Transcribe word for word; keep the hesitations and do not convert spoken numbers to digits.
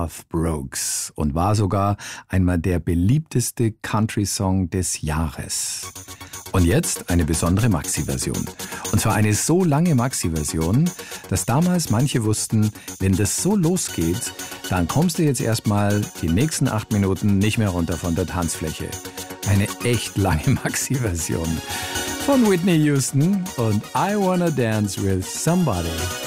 Garth Brooks und war sogar einmal der beliebteste Country-Song des Jahres. Und jetzt eine besondere Maxi-Version. Und zwar eine so lange Maxi-Version, dass damals manche wussten, wenn das so losgeht, dann kommst du jetzt erstmal die nächsten acht Minuten nicht mehr runter von der Tanzfläche. Eine echt lange Maxi-Version von Whitney Houston und I Wanna Dance with Somebody.